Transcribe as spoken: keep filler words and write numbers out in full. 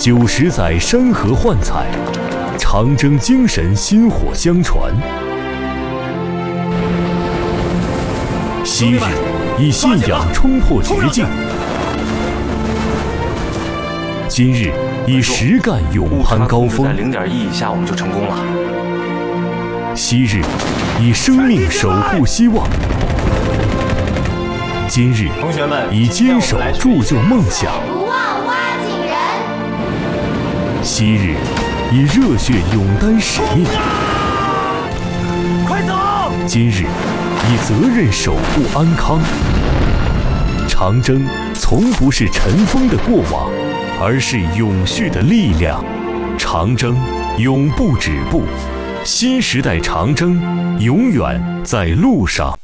九十载山河幻彩，长征精神薪火相传。昔日以信仰冲破绝境，今日以实干勇攀高峰。 在零点一以下，我们就成功了。 昔日以生命守护希望，今日同学们以坚守铸就梦想。 不忘挖井人。 昔日以热血勇担使命， 快走！ 今日以责任守护安康。长征从不是尘封的过往，而是永续的力量。长征永不止步，新时代长征永远在路上。